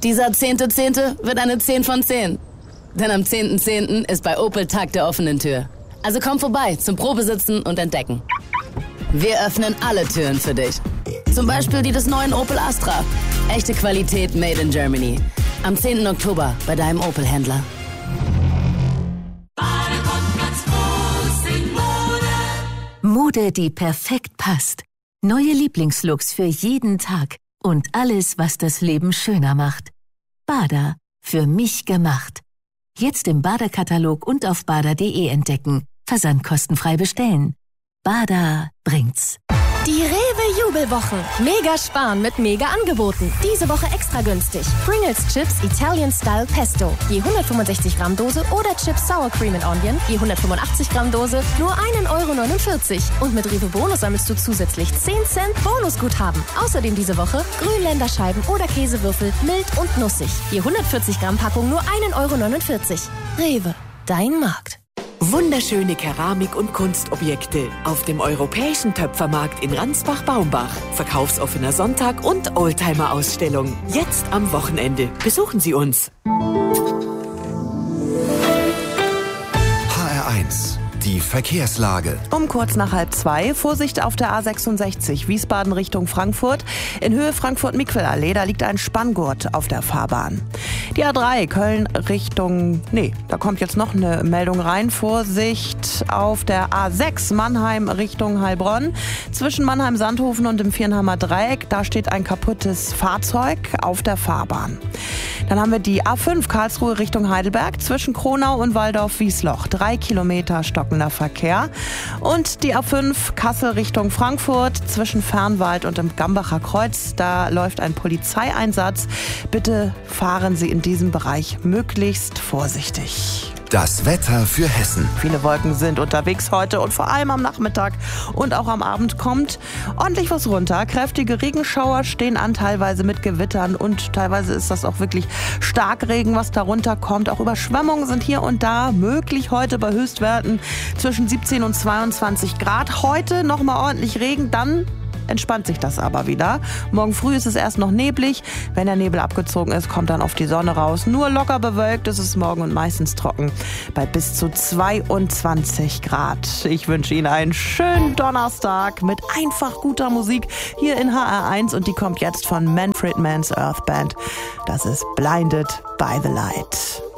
Dieser 10.10. wird eine 10 von 10. Denn am 10.10. ist bei Opel Tag der offenen Tür. Also komm vorbei zum Probesitzen und Entdecken. Wir öffnen alle Türen für dich. Zum Beispiel die des neuen Opel Astra. Echte Qualität made in Germany. Am 10. Oktober bei deinem Opel-Händler. Mode, die perfekt passt. Neue Lieblingslooks für jeden Tag. Und alles, was das Leben schöner macht. Bada, für mich gemacht. Jetzt im Bada-Katalog und auf bada.de entdecken. Versand kostenfrei bestellen. Bada bringt's. Die Rewe-Jubelwochen. Mega sparen mit mega Angeboten. Diese Woche extra günstig. Pringles Chips Italian Style Pesto. Je 165 Gramm Dose oder Chips Sour Cream and Onion. Je 185 Gramm Dose. Nur 1,49 €. Und mit Rewe Bonus sammelst du zusätzlich 10 Cent Bonusguthaben. Außerdem diese Woche Grünländerscheiben oder Käsewürfel mild und nussig. Je 140 Gramm Packung nur 1,49 €. Rewe, dein Markt. Wunderschöne Keramik- und Kunstobjekte auf dem Europäischen Töpfermarkt in Ransbach-Baumbach. Verkaufsoffener Sonntag und Oldtimer-Ausstellung. Jetzt am Wochenende. Besuchen Sie uns. HR1, die Verkehrslage. Um kurz nach 1:30, Vorsicht auf der A66, Wiesbaden Richtung Frankfurt. In Höhe Frankfurt-Mikwelallee, da liegt ein Spanngurt auf der Fahrbahn. Die A3 Köln Richtung, da kommt jetzt noch eine Meldung rein. Vorsicht auf der A6 Mannheim Richtung Heilbronn. Zwischen Mannheim-Sandhofen und dem Viernheimer Dreieck, da steht ein kaputtes Fahrzeug auf der Fahrbahn. Dann haben wir die A5 Karlsruhe Richtung Heidelberg. Zwischen Kronau und Waldorf-Wiesloch 3 Kilometer stockender Verkehr. Und die A5 Kassel Richtung Frankfurt. Zwischen Fernwald und dem Gambacher Kreuz, da läuft ein Polizeieinsatz. Bitte fahren Sie in diesem Bereich möglichst vorsichtig. Das Wetter für Hessen. Viele Wolken sind unterwegs heute und vor allem am Nachmittag und auch am Abend kommt ordentlich was runter. Kräftige Regenschauer stehen an, teilweise mit Gewittern und teilweise ist das auch wirklich Starkregen, was darunter kommt. Auch Überschwemmungen sind hier und da möglich heute bei Höchstwerten zwischen 17 und 22 Grad. Heute nochmal ordentlich Regen, dann entspannt sich das aber wieder. Morgen früh ist es erst noch neblig. Wenn der Nebel abgezogen ist, kommt dann oft die Sonne raus. Nur locker bewölkt ist es morgen und meistens trocken bei bis zu 22 Grad. Ich wünsche Ihnen einen schönen Donnerstag mit einfach guter Musik hier in HR1 und die kommt jetzt von Manfred Mann's Earth Band. Das ist Blinded by the Light.